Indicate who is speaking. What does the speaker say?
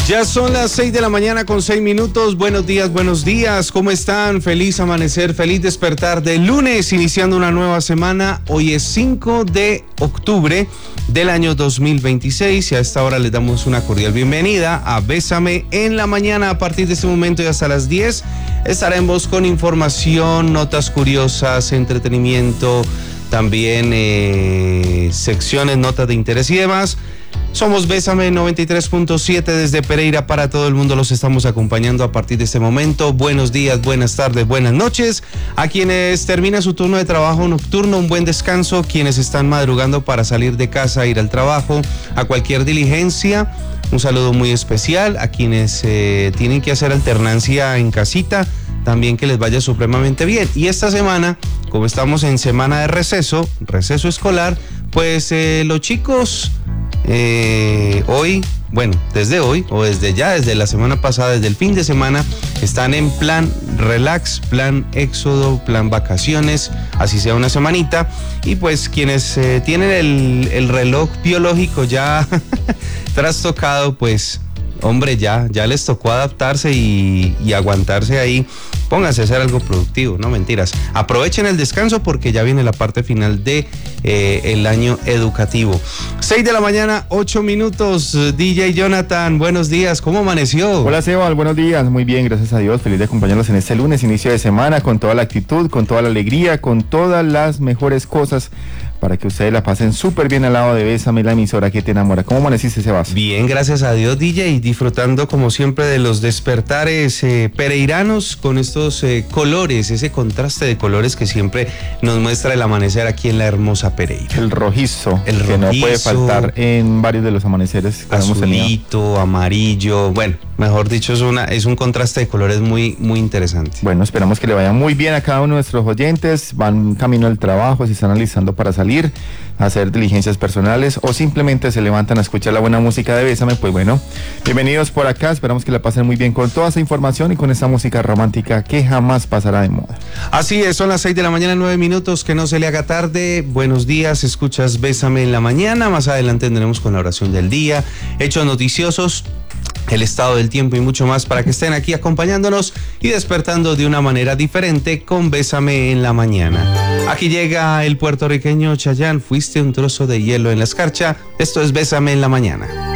Speaker 1: Ya son las 6 de la mañana con 6 minutos. Buenos días. ¿Cómo están? Feliz amanecer, feliz despertar de lunes, iniciando una nueva semana. Hoy es 5 de octubre del año 2026 y a esta hora les damos una cordial bienvenida a Bésame en la Mañana. A partir de este momento y hasta las 10 estaremos con información, notas curiosas, entretenimiento, también secciones, notas de interés y demás. Somos Bésame 93.7 desde Pereira para todo el mundo. Los estamos acompañando a partir de este momento. Buenos días, buenas tardes, buenas noches. A quienes termina su turno de trabajo nocturno, un buen descanso. Quienes están madrugando para salir de casa, ir al trabajo, a cualquier diligencia, un saludo muy especial. A quienes tienen que hacer alternancia en casita, también que les vaya supremamente bien. Y esta semana, como estamos en semana de receso escolar, pues los chicos... desde hoy o desde la semana pasada, desde el fin de semana, están en plan relax, plan éxodo, plan vacaciones, así sea una semanita. Y pues quienes tienen el reloj biológico ya trastocado, pues hombre, ya les tocó adaptarse y aguantarse ahí. Pónganse a hacer algo productivo, no mentiras. Aprovechen el descanso porque ya viene la parte final de el año educativo. 6 de la mañana, 8 minutos. DJ Jonathan, buenos días. ¿Cómo amaneció?
Speaker 2: Hola, Seba, buenos días. Muy bien, gracias a Dios. Feliz de acompañarlos en este lunes, inicio de semana, con toda la actitud, con toda la alegría, con todas las mejores cosas para que ustedes la pasen súper bien al lado de Bésame, la emisora que te enamora. ¿Cómo amaneciste, Sebas?
Speaker 1: Bien, gracias a Dios, DJ, disfrutando como siempre de los despertares pereiranos con estos colores, ese contraste de colores que siempre nos muestra el amanecer aquí en la hermosa Pereira.
Speaker 2: El rojizo, que no puede faltar en varios de los amaneceres que hemos tenido.
Speaker 1: Azulito, amarillo, bueno, mejor dicho, es un contraste de colores muy, muy interesante.
Speaker 2: Bueno, esperamos que le vaya muy bien a cada uno de nuestros oyentes. Van camino al trabajo, si están alistando para salir a hacer diligencias personales o simplemente se levantan a escuchar la buena música de Bésame, pues bueno, bienvenidos por acá. Esperamos que la pasen muy bien con toda esa información y con esa música romántica que jamás pasará de moda.
Speaker 1: Así es, son las 6 de la mañana, 9 minutos, que no se le haga tarde. Buenos días, escuchas Bésame en la Mañana. Más adelante tendremos con la oración del día, hechos noticiosos, el estado del tiempo y mucho más para que estén aquí acompañándonos y despertando de una manera diferente con Bésame en la Mañana. Aquí llega el puertorriqueño Chayanne, fuiste un trozo de hielo en la escarcha. Esto es Bésame en la Mañana.